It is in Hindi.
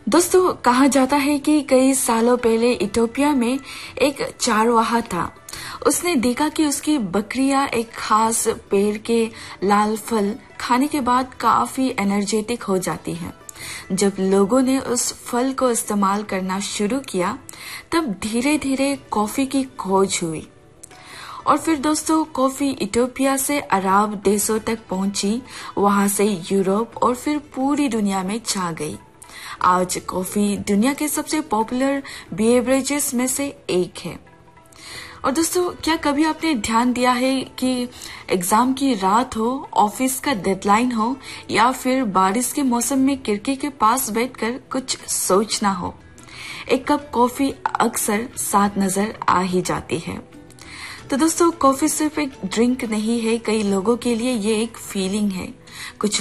दोस्तों, कहा जाता है कि कई सालों पहले इथोपिया में एक चारवाहा था। उसने देखा कि उसकी बकरियां एक खास पेड़ के लाल फल खाने के बाद काफी एनर्जेटिक हो जाती हैं। जब लोगों ने उस फल को इस्तेमाल करना शुरू किया, तब धीरे धीरे कॉफी की खोज हुई। और फिर दोस्तों, कॉफी इथोपिया से अरब देशों तक पहुंची, वहां से यूरोप और फिर पूरी दुनिया में छा गई। आज कॉफी दुनिया के सबसे पॉपुलर बेवरेजेस में से एक है। और दोस्तों, क्या कभी आपने ध्यान दिया है कि एग्जाम की रात हो, ऑफिस का डेडलाइन हो या फिर बारिश के मौसम में खिड़की के पास बैठकर कुछ सोचना हो, एक कप कॉफी अक्सर साथ नजर आ ही जाती है। तो दोस्तों, कॉफी सिर्फ एक ड्रिंक नहीं है, कई लोगों के लिए ये एक फीलिंग है। कुछ